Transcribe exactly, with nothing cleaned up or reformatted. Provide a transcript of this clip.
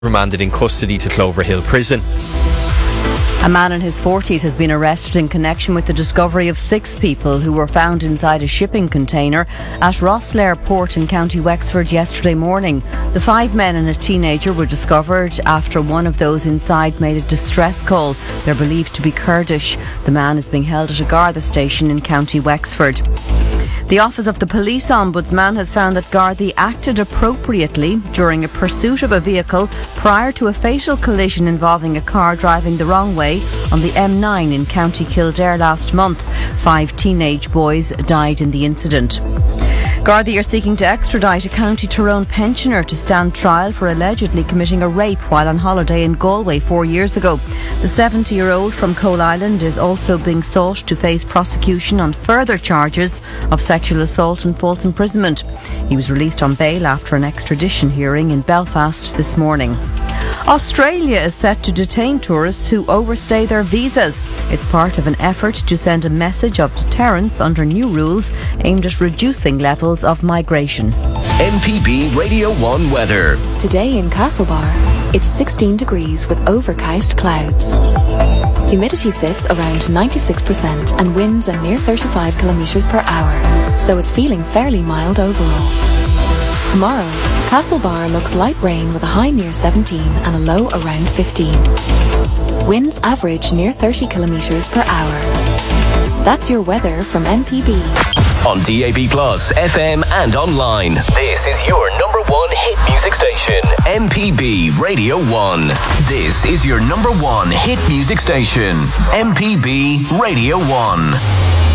remanded in custody to Cloverhill Prison. A man in his forties has been arrested in connection with the discovery of six people who were found inside a shipping container at Rosslare Port in County Wexford yesterday morning. The five men and a teenager were discovered after one of those inside made a distress call. They're believed to be Kurdish. The man is being held at a Garda station in County Wexford. The Office of the Police Ombudsman has found that Gardaí acted appropriately during a pursuit of a vehicle prior to a fatal collision involving a car driving the wrong way on the M nine in County Kildare last month. Five teenage boys died in the incident. Gardaí are seeking to extradite a County Tyrone pensioner to stand trial for allegedly committing a rape while on holiday in Galway four years ago. The seventy-year-old from Coal Island is also being sought to face prosecution on further charges of sexual assault and false imprisonment. He was released on bail after an extradition hearing in Belfast this morning. Australia is set to detain tourists who overstay their visas. It's part of an effort to send a message of deterrence under new rules aimed at reducing levels of migration. M P B Radio one weather. Today in Castlebar, it's sixteen degrees with overcast clouds. Humidity sits around ninety-six percent and winds are near thirty-five kilometres per hour, so it's feeling fairly mild overall. Tomorrow, Castlebar looks light rain with a high near seventeen and a low around fifteen. Winds average near thirty kilometres per hour. That's your weather from M P B. On D A B plus, F M and online. This is your number one hit music station, M P B Radio one. This is your number one hit music station, M P B Radio one.